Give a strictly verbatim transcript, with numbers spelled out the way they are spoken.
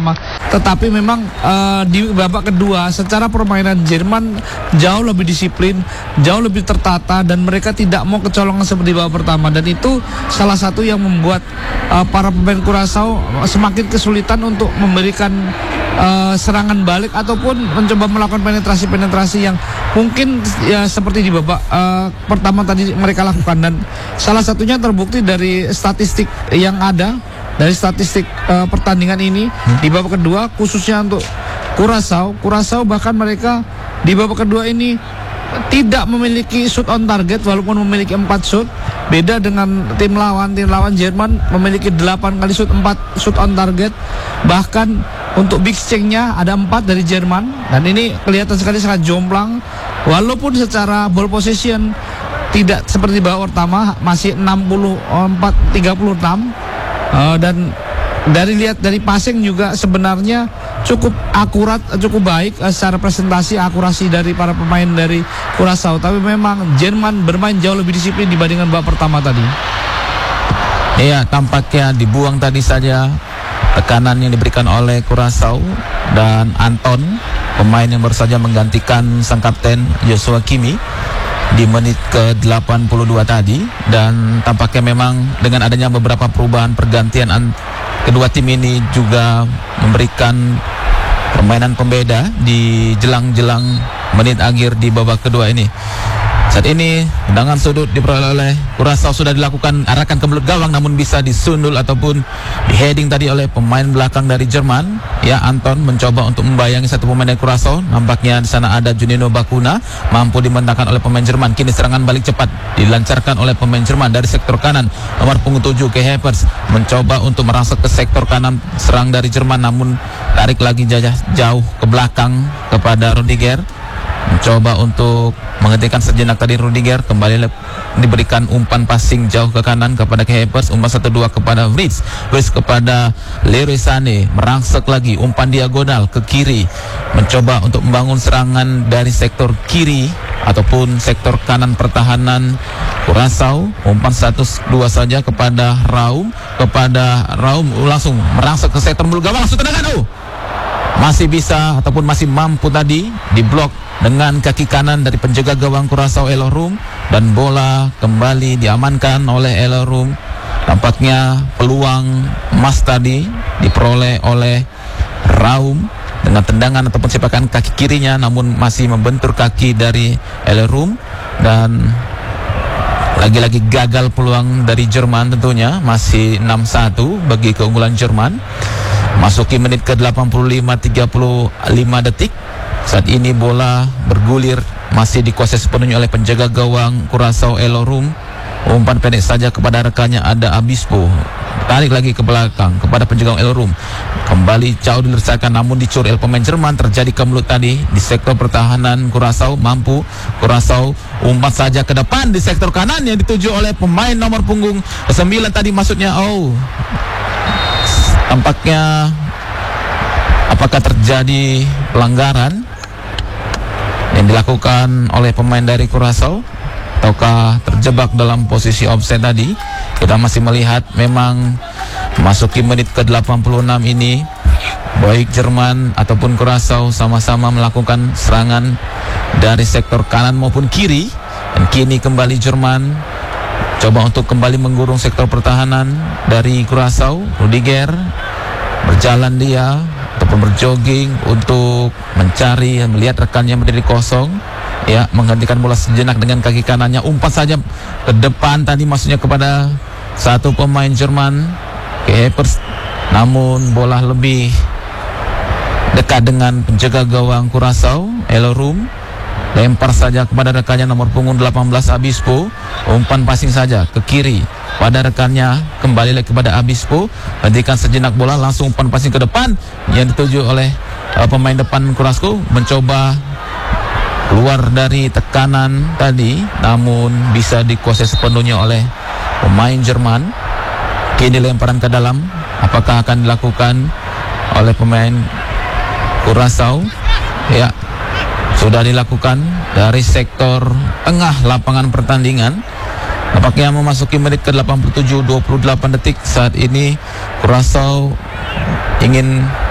Tetapi memang uh, di babak kedua secara permainan Jerman jauh lebih disiplin, jauh lebih tertata, dan mereka tidak mau kecolongan seperti babak pertama, dan itu salah satu yang membuat uh, para pemain Curaçao semakin kesulitan untuk memberikan uh, serangan balik ataupun mencoba melakukan penetrasi-penetrasi yang mungkin ya seperti di babak uh, pertama tadi mereka lakukan. Dan salah satunya terbukti dari statistik yang ada dari statistik uh, pertandingan ini hmm. di babak kedua, khususnya untuk Curaçao. Curaçao bahkan mereka di babak kedua ini tidak memiliki shoot on target walaupun memiliki empat shoot. Beda dengan tim lawan, tim lawan Jerman memiliki delapan kali shoot, empat shoot on target. Bahkan untuk big exchange-nya ada empat dari Jerman, dan ini kelihatan sekali sangat jomplang. Walaupun secara ball possession tidak seperti babak pertama, masih enam puluh empat tiga puluh enam. Uh, dan dari lihat dari passing juga sebenarnya cukup akurat, cukup baik uh, secara presentasi, akurasi dari para pemain dari Curaçao. Tapi memang Jerman bermain jauh lebih disiplin dibandingkan babak pertama tadi. Iya, tampaknya dibuang tadi saja tekanan yang diberikan oleh Curaçao, dan Anton, pemain yang baru saja menggantikan sang kapten Joshua Kimi di menit ke delapan puluh dua tadi. Dan tampaknya memang dengan adanya beberapa perubahan pergantian kedua tim ini juga memberikan permainan pembeda di jelang-jelang menit akhir di babak kedua ini. Saat ini tendangan sudut diperoleh oleh Curaçao sudah dilakukan, arahkan ke belut gawang, namun bisa disundul ataupun di heading tadi oleh pemain belakang dari Jerman. Ya, Anton mencoba untuk membayangi satu pemain dari Curaçao. Nampaknya di sana ada Junino Bakuna, mampu dimentahkan oleh pemain Jerman. Kini serangan balik cepat dilancarkan oleh pemain Jerman dari sektor kanan. Nomor punggung tujuh Kai Havertz mencoba untuk merangsek ke sektor kanan serang dari Jerman, namun tarik lagi jajah jauh ke belakang kepada Rudiger. Mencoba untuk menghentikan sejenak tadi Rudiger, kembali diberikan umpan passing jauh ke kanan kepada Kai Havertz, umpan satu dua kepada Fritz, Fritz kepada Leroy Sané, merangsek lagi umpan diagonal ke kiri, mencoba untuk membangun serangan dari sektor kiri ataupun sektor kanan pertahanan Curaçao. Umpan satu dua saja kepada Raum, kepada Raum langsung merangsek ke sektor mulut gawang, langsung tendangan, oh masih bisa ataupun masih mampu tadi diblok dengan kaki kanan dari penjaga gawang Curaçao Elorum, dan bola kembali diamankan oleh Elorum. Tampaknya peluang emas tadi diperoleh oleh Raum dengan tendangan ataupun sepakan kaki kirinya, namun masih membentur kaki dari Elorum, dan lagi-lagi gagal peluang dari Jerman. Tentunya masih enam satu bagi keunggulan Jerman. Masuki menit ke delapan puluh lima, tiga puluh lima detik. Saat ini bola bergulir, masih dikuasai sepenuhnya oleh penjaga gawang Curaçao Elorum. Umpan pendek saja kepada rekannya ada Abispo, tarik lagi ke belakang kepada penjaga Elorum, kembali jauh dilesakan namun dicuri oleh pemain Jerman. Terjadi kemelut tadi di sektor pertahanan Curaçao, mampu Curaçao umpan saja ke depan di sektor kanan yang dituju oleh pemain nomor punggung sembilan tadi, maksudnya oh tampaknya apakah terjadi pelanggaran yang dilakukan oleh pemain dari Curaçao, ataukah terjebak dalam posisi offside tadi? Kita masih melihat memang masuki menit ke delapan puluh enam ini, baik Jerman ataupun Curaçao sama-sama melakukan serangan dari sektor kanan maupun kiri. Dan kini kembali Jerman coba untuk kembali menggurung sektor pertahanan dari Curaçao. Rudiger berjalan dia ataupun berjogging untuk mencari dan melihat rekannya berdiri kosong, ya, menghentikan bola sejenak dengan kaki kanannya, umpan saja ke depan tadi, maksudnya kepada satu pemain Jerman, Kai Havertz, namun bola lebih dekat dengan penjaga gawang Curaçao Elorum. Lempar saja kepada rekannya nomor punggung delapan belas Abispo, umpan passing saja ke kiri pada rekannya, kembali lagi kepada Abispo, hentikan sejenak bola, langsung umpan passing ke depan yang dituju oleh uh, pemain depan Curaçao, mencoba keluar dari tekanan tadi, namun bisa dikuasai sepenuhnya oleh pemain Jerman. Kini lemparan ke dalam, apakah akan dilakukan oleh pemain Curaçao? Ya, sudah dilakukan dari sektor tengah lapangan pertandingan. Nampaknya memasuki menit ke delapan puluh tujuh, dua puluh delapan detik. Saat ini Curaçao ingin